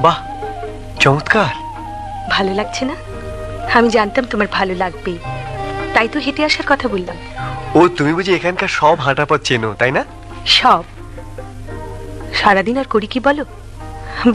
বাহ, চমৎকার। ভালো লাগছে না? আমি জানতাম তোমার ভালো লাগবেই, তাই তো হেঁটে আসার কথা বললাম। ও, তুমি বুঝি এখানকার সব হাঁটা পথ চেনো, তাই না? সব। সারাদিন আর করি কি বলো?